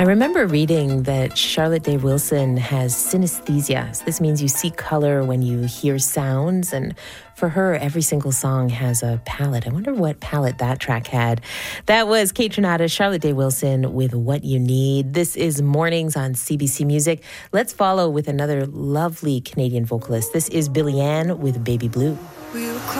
I remember reading that Charlotte Day Wilson has synesthesia. So this means you see color when you hear sounds, and for her, every single song has a palette. I wonder what palette that track had. That was Kate Trinata, Charlotte Day Wilson with What You Need. This is Mornings on CBC Music. Let's follow with another lovely Canadian vocalist. This is Billie Ann with Baby Blue.